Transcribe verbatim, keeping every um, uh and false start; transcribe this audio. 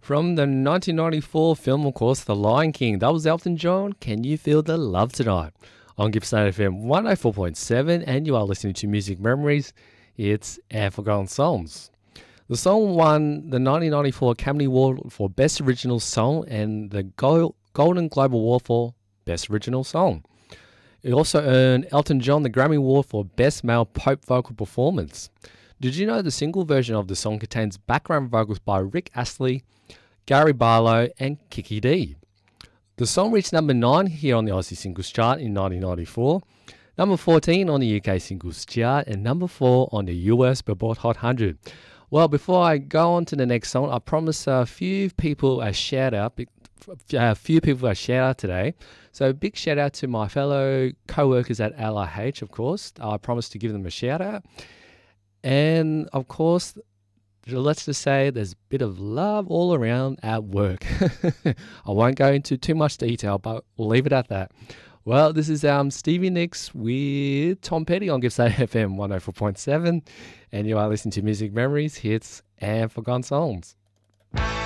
From the nineteen ninety-four film, of course, The Lion King. That was Elton John. Can you feel the love tonight? On Gippsland F M one oh four point seven, and you are listening to Music Memories. It's Air Forgotten Songs. The song won the nineteen ninety-four Academy Award for Best Original Song and the Gold, Golden Globe Award for Best Original Song. It also earned Elton John the Grammy Award for Best Male Pop Vocal Performance. Did you know the single version of the song contains background vocals by Rick Astley, Gary Barlow and Kiki Dee? The song reached number nine here on the Aussie Singles Chart in nineteen ninety-four, number fourteen on the U K Singles Chart, and number four on the U S Billboard Hot one hundred. Well, before I go on to the next song, I promise a few people a shout out, a few people a shout out today. So big shout out to my fellow co-workers at L I H, of course. I promised to give them a shout out. And of course, let's just say there's a bit of love all around at work. I won't go into too much detail, but we'll leave it at that. Well, this is um Stevie Nicks with Tom Petty on Gippsland F M one oh four point seven, and you are listening to Music Memories, Hits and Forgotten Songs.